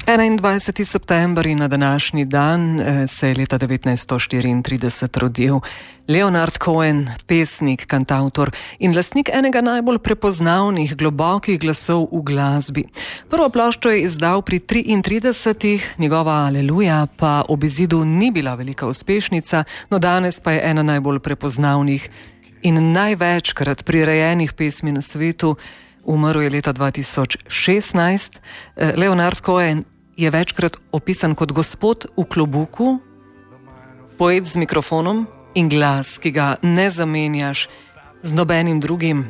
21. september in na današnji dan se je leta 1934 rodil Leonard Cohen, pesnik, kantavtor in lastnik enega najbolj prepoznavnih, globokih glasov v glasbi. Prvo ploščo je izdal pri 33, njegova Aleluja pa ob izidu ni bila velika uspešnica, no danes pa je ena najbolj prepoznavnih in največkrat prirejenih pesmi na svetu. Umrl je leta 2016. Leonard Cohen je večkrat opisan kot gospod v klobuku, poet z mikrofonom in glas, ki ga ne zamenjaš z nobenim drugim.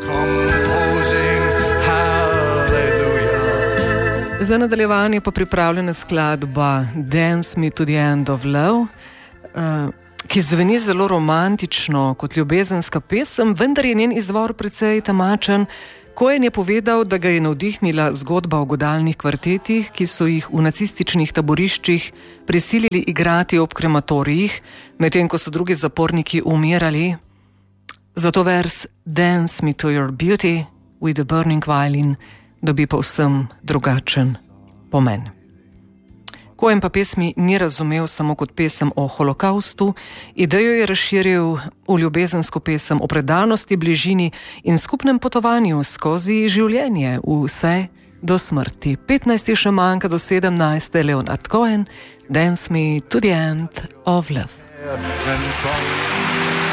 Za nadaljevanje pa pripravljena skladba Dance Me to the End of Love, ki zveni zelo romantično kot ljubezenska pesem, vendar je njen izvor precej temačen. Cohen je povedal, da ga je navdihnila zgodba o godalnih kvartetih, ki so jih v nacističnih taboriščih prisilili igrati ob krematorijih, medtem ko so drugi zaporniki umirali. Zato vers Dance Me to Your Beauty with a Burning Violin dobi povsem drugačen pomen. Cohen pa pesmi ni razumel samo kot pesem o holokaustu, idejo je razširil v ljubezensko pesem o predanosti, bližini in skupnem potovanju skozi življenje vse do smrti. 15 še manjka do 17. Leonard Cohen, Dance Me to the End of Love.